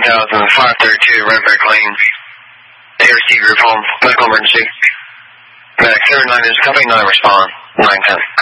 10,532, Redback Lane. ARC group home, medical emergency. Medic 09 is company 9, respond. 910.